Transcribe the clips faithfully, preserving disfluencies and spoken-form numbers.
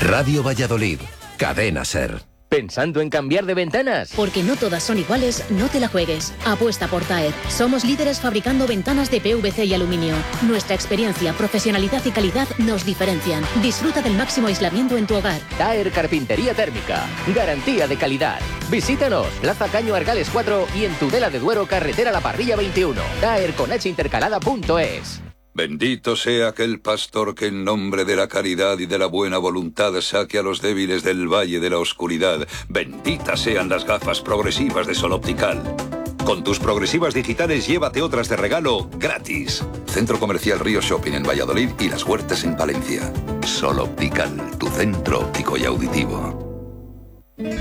Radio Valladolid, Cadena SER. ¿Pensando en cambiar de ventanas? Porque no todas son iguales, no te la juegues. Apuesta por Taer. Somos líderes fabricando ventanas de P V C y aluminio. Nuestra experiencia, profesionalidad y calidad nos diferencian. Disfruta del máximo aislamiento en tu hogar. Taer Carpintería Térmica. Garantía de calidad. Visítanos. Plaza Caño Argales cuatro y en Tudela de Duero, carretera La Parrilla veintiuno. Taer con H intercalada punto es. Bendito sea aquel pastor que en nombre de la caridad y de la buena voluntad saque a los débiles del valle de la oscuridad. Benditas sean las gafas progresivas de Sol Optical. Con tus progresivas digitales llévate otras de regalo gratis. Centro Comercial Río Shopping en Valladolid y Las Huertas en Palencia. Sol Optical, tu centro óptico y auditivo.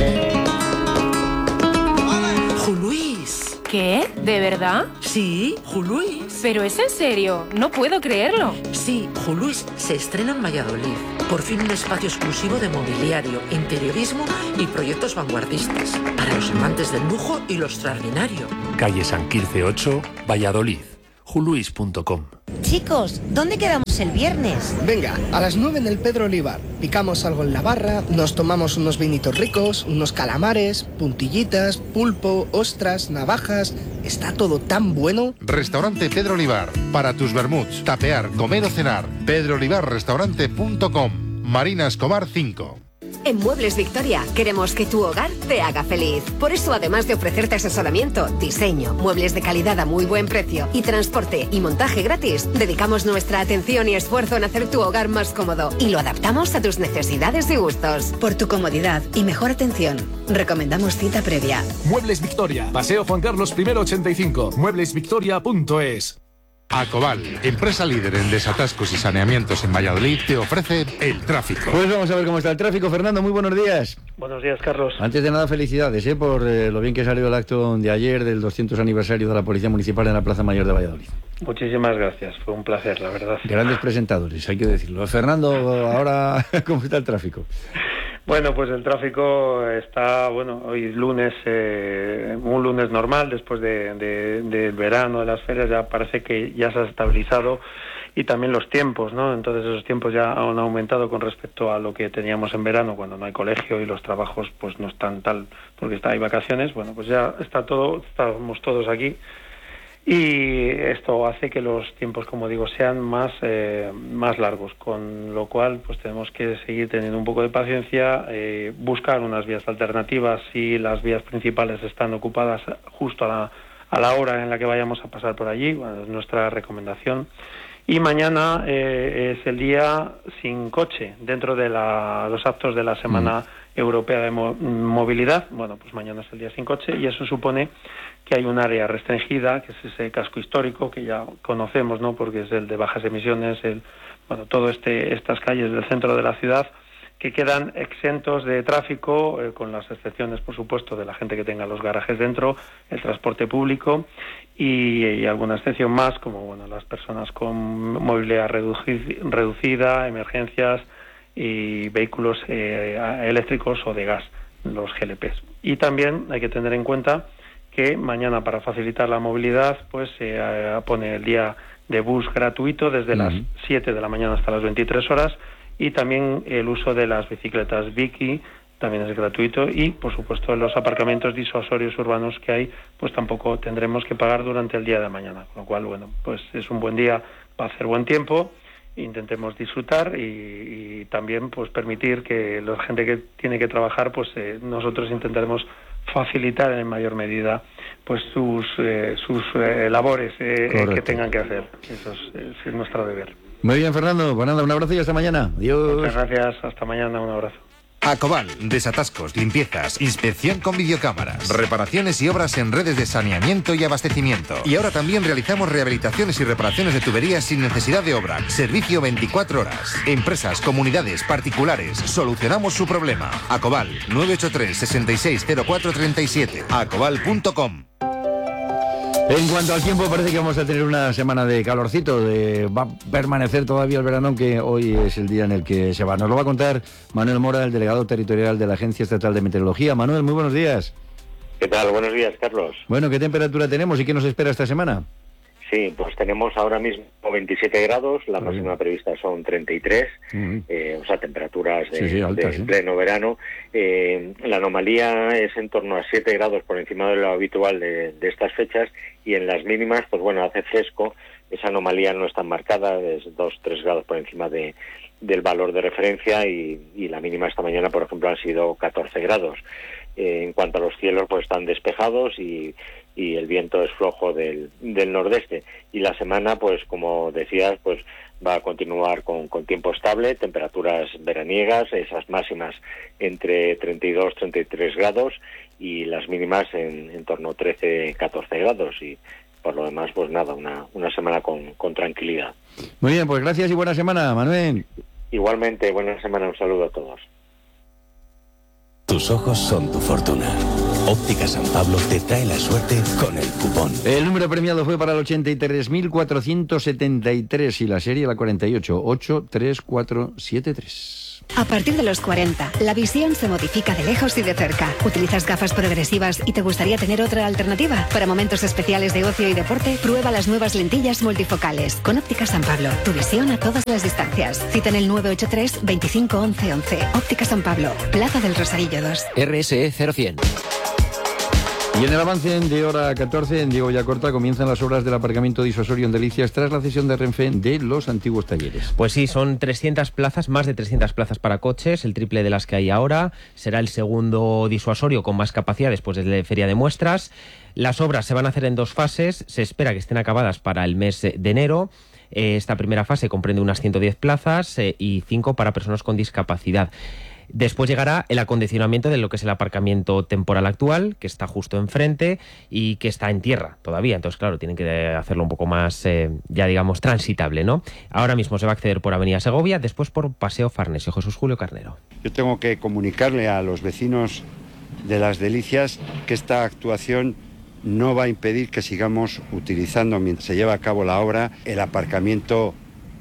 Juluís. ¿Qué? ¿De verdad? Sí, Juluís. ¿Pero es en serio? No puedo creerlo. Sí, Juluís se estrena en Valladolid. Por fin un espacio exclusivo de mobiliario, interiorismo y proyectos vanguardistas. Para los amantes del lujo y lo extraordinario. Calle San Quirce ocho, Valladolid. juluís punto com. Chicos, ¿dónde quedamos el viernes? Venga, a las nueve en el Pedro Olivar. Picamos algo en la barra, nos tomamos unos vinitos ricos, unos calamares, puntillitas, pulpo, ostras, navajas... Está todo tan bueno. Restaurante Pedro Olivar. Para tus vermuts, tapear, comer o cenar. pedro olivar restaurante punto com. Marina Escobar cinco. En Muebles Victoria queremos que tu hogar te haga feliz. Por eso, además de ofrecerte asesoramiento, diseño, muebles de calidad a muy buen precio y transporte y montaje gratis, dedicamos nuestra atención y esfuerzo en hacer tu hogar más cómodo y lo adaptamos a tus necesidades y gustos. Por tu comodidad y mejor atención, recomendamos cita previa. Muebles Victoria, Paseo Juan Carlos I ochenta y cinco, muebles victoria punto es. Acoval, empresa líder en desatascos y saneamientos en Valladolid, te ofrece el tráfico. Pues vamos a ver cómo está el tráfico. Fernando, muy buenos días. Buenos días, Carlos. Antes de nada, felicidades ¿eh? por eh, lo bien que salió el acto de ayer del doscientos aniversario de la Policía Municipal en la Plaza Mayor de Valladolid. Muchísimas gracias, fue un placer, la verdad. Grandes presentadores, hay que decirlo. Fernando, ahora, ¿cómo está el tráfico? Bueno, pues el tráfico está, bueno, hoy lunes, eh, un lunes normal, después de, de, del verano, de las ferias, ya parece que ya se ha estabilizado, y también los tiempos, ¿no? Entonces esos tiempos ya han aumentado con respecto a lo que teníamos en verano, cuando no hay colegio y los trabajos pues no están tal, porque está, hay vacaciones. Bueno, pues ya está todo, estamos todos aquí. Y esto hace que los tiempos, como digo, sean más eh, más largos, con lo cual pues tenemos que seguir teniendo un poco de paciencia, eh, buscar unas vías alternativas si las vías principales están ocupadas justo a la, a la hora en la que vayamos a pasar por allí. Bueno, es nuestra recomendación. Y mañana eh, es el día sin coche, dentro de la, los actos de la Semana mm. Europea de Mo- Movilidad. Bueno, pues mañana es el día sin coche y eso supone que hay un área restringida, que es ese casco histórico que ya conocemos, ¿no? Porque es el de bajas emisiones, el bueno, todo este estas calles del centro de la ciudad que quedan exentos de tráfico, eh, con las excepciones, por supuesto, de la gente que tenga los garajes dentro, el transporte público y, y alguna excepción más, como bueno, las personas con movilidad reduci- reducida, emergencias y vehículos eh, eléctricos o de gas, los G L Ps. Y también hay que tener en cuenta que mañana, para facilitar la movilidad, pues se eh, pone el día de bus gratuito desde uh-huh. las siete de la mañana hasta las veintitrés horas, y también el uso de las bicicletas Biki también es gratuito, y por supuesto los aparcamientos disuasorios urbanos que hay pues tampoco tendremos que pagar durante el día de mañana, con lo cual bueno, pues es un buen día, va a hacer buen tiempo, intentemos disfrutar y, y también pues permitir que la gente que tiene que trabajar pues eh, nosotros intentaremos facilitar en mayor medida pues sus eh, sus eh, labores eh, que tengan que hacer. Eso es, es, es nuestro deber. Muy bien, Fernando. Pues nada, un abrazo y hasta mañana. Adiós. Muchas gracias. Hasta mañana. Un abrazo. Acoval, desatascos, limpiezas, inspección con videocámaras, reparaciones y obras en redes de saneamiento y abastecimiento. Y ahora también realizamos rehabilitaciones y reparaciones de tuberías sin necesidad de obra. Servicio veinticuatro horas. Empresas, comunidades, particulares, solucionamos su problema. Acoval, nueve ocho tres, seis seis cero cuatro tres siete. acoval punto com. En cuanto al tiempo, parece que vamos a tener una semana de calorcito, de, va a permanecer todavía el verano, aunque hoy es el día en el que se va. Nos lo va a contar Manuel Mora, el delegado territorial de la Agencia Estatal de Meteorología. Manuel, muy buenos días. ¿Qué tal? Buenos días, Carlos. Bueno, ¿qué temperatura tenemos y qué nos espera esta semana? Sí, pues tenemos ahora mismo veintisiete grados, la Muy máxima bien. prevista son treinta y tres, Mm. eh, o sea, temperaturas de, Sí, sí, altas, de sí. pleno verano. Eh, la anomalía es en torno a siete grados por encima de lo habitual de, de estas fechas, y en las mínimas, pues bueno, hace fresco, esa anomalía no es tan marcada, es dos tres grados por encima de, del valor de referencia, y, y la mínima esta mañana, por ejemplo, han sido catorce grados. Eh, en cuanto a los cielos, pues están despejados y, y el viento es flojo del, del nordeste. Y la semana, pues como decías, pues va a continuar con, con tiempo estable, temperaturas veraniegas, esas máximas entre treinta y dos treinta y tres grados, y las mínimas en, en torno a trece catorce grados. Y por lo demás, pues nada, una, una semana con, con tranquilidad. Muy bien, pues gracias y buena semana, Manuel. Igualmente, buena semana, un saludo a todos. Tus ojos son tu fortuna. Óptica San Pablo te trae la suerte con el cupón. El número premiado fue para el ochenta y tres mil cuatrocientos setenta y tres y la serie la cuarenta y ocho, ocho tres cuatro siete tres. A partir de los cuarenta, la visión se modifica de lejos y de cerca. ¿Utilizas gafas progresivas y te gustaría tener otra alternativa? Para momentos especiales de ocio y deporte, prueba las nuevas lentillas multifocales. Con Óptica San Pablo, tu visión a todas las distancias. Cita en el nueve ocho tres, veinticinco, once, once. Óptica San Pablo, Plaza del Rosarillo dos. R S E cero cien. Y en el avance de hora catorce, en Diego Yacorta, comienzan las obras del aparcamiento disuasorio en Delicias tras la cesión de Renfe de los antiguos talleres. Pues sí, son trescientas plazas, más de trescientas plazas para coches, el triple de las que hay ahora. Será el segundo disuasorio con más capacidad después de la feria de muestras. Las obras se van a hacer en dos fases, se espera que estén acabadas para el mes de enero. Esta primera fase comprende unas ciento diez plazas eh, y cinco para personas con discapacidad. Después llegará el acondicionamiento de lo que es el aparcamiento temporal actual, que está justo enfrente y que está en tierra todavía. Entonces, claro, tienen que hacerlo un poco más, eh, ya digamos, transitable, ¿no? Ahora mismo se va a acceder por Avenida Segovia, después por Paseo Farnesio. Jesús Julio Carnero. Yo tengo que comunicarle a los vecinos de Las Delicias que esta actuación no va a impedir que sigamos utilizando, mientras se lleva a cabo la obra, el aparcamiento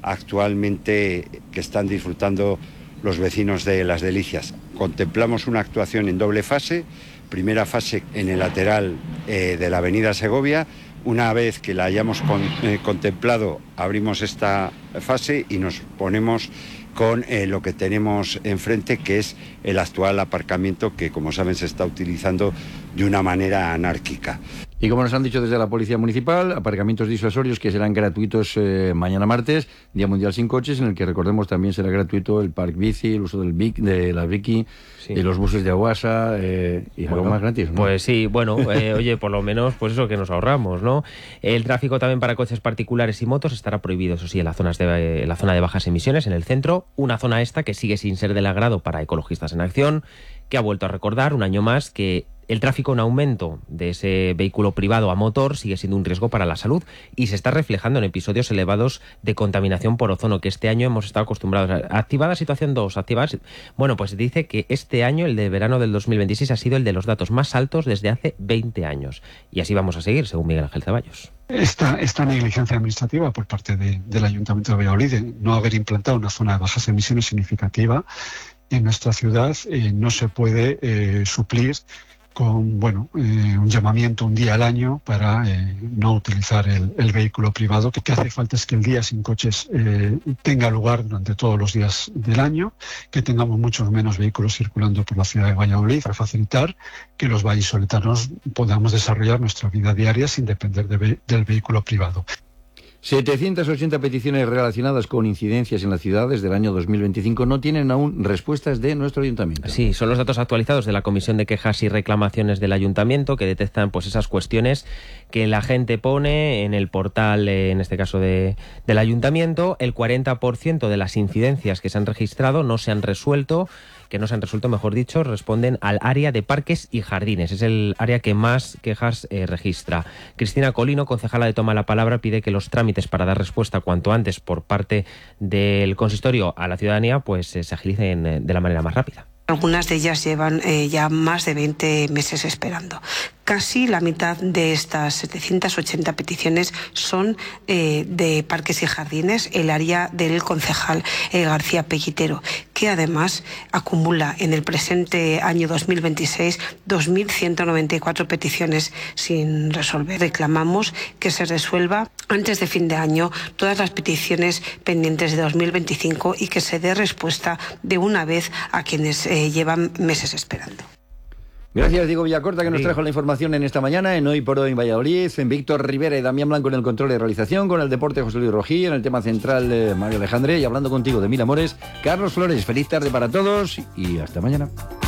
actualmente que están disfrutando los vecinos de Las Delicias. Contemplamos una actuación en doble fase, primera fase en el lateral eh, de la avenida Segovia. Una vez que la hayamos con, eh, contemplado, abrimos esta fase y nos ponemos con eh, lo que tenemos enfrente, que es el actual aparcamiento que, como saben, se está utilizando de una manera anárquica. Y como nos han dicho desde la Policía Municipal, aparcamientos disuasorios que serán gratuitos eh, mañana martes, Día Mundial Sin Coches, en el que recordemos también será gratuito el park bici, el uso del bic, de la Vicky, sí, de los buses de Aguasa eh, y bueno, algo más gratis, ¿no? Pues sí, bueno, eh, oye, por lo menos pues eso que nos ahorramos, ¿no? El tráfico también para coches particulares y motos estará prohibido, eso sí, en, las zonas de, en la zona de bajas emisiones, en el centro, una zona esta que sigue sin ser del agrado para Ecologistas en Acción, que ha vuelto a recordar un año más que el tráfico en aumento de ese vehículo privado a motor sigue siendo un riesgo para la salud y se está reflejando en episodios elevados de contaminación por ozono que este año hemos estado acostumbrados a. Activada situación dos, activada... Bueno, pues dice que este año, el de verano del dos mil veintiséis, ha sido el de los datos más altos desde hace veinte años. Y así vamos a seguir, según Miguel Ángel Ceballos. Esta, esta negligencia administrativa por parte de, del Ayuntamiento de Valladolid de no haber implantado una zona de bajas emisiones significativa en nuestra ciudad eh, no se puede eh, suplir con bueno eh, un llamamiento un día al año para eh, no utilizar el, el vehículo privado. Lo que hace falta es que el día sin coches eh, tenga lugar durante todos los días del año, que tengamos muchos menos vehículos circulando por la ciudad de Valladolid para facilitar que los vallisoletanos podamos desarrollar nuestra vida diaria sin depender de, del vehículo privado. setecientas ochenta peticiones relacionadas con incidencias en la ciudad desde el año dos mil veinticinco no tienen aún respuestas de nuestro ayuntamiento. Sí, son los datos actualizados de la Comisión de Quejas y Reclamaciones del Ayuntamiento que detectan pues esas cuestiones que la gente pone en el portal, eh, en este caso de, del Ayuntamiento. El cuarenta por ciento de las incidencias que se han registrado no se han resuelto, que no se han resuelto, mejor dicho, responden al área de parques y jardines. Es el área que más quejas eh, registra. Cristina Colino, concejala de Toma la Palabra, pide que los trámites para dar respuesta cuanto antes por parte del consistorio a la ciudadanía pues eh, se agilicen eh, de la manera más rápida. Algunas de ellas llevan eh, ya más de veinte meses esperando. Casi la mitad de estas setecientas ochenta peticiones son eh, de parques y jardines, el área del concejal eh, García Pellitero, que además acumula en el presente año dos mil veintiséis dos mil ciento noventa y cuatro peticiones sin resolver. Reclamamos que se resuelva antes de fin de año todas las peticiones pendientes de dos mil veinticinco y que se dé respuesta de una vez a quienes eh, llevan meses esperando. Gracias, Diego Villacorta, que nos trajo la información en esta mañana, en Hoy por Hoy en Valladolid, en Víctor Rivera y Damián Blanco en el control de realización, con el deporte José Luis Rojí, en el tema central eh, Mario Alejandre, y hablando contigo de Mil Amores, Carlos Flores. Feliz tarde para todos y hasta mañana.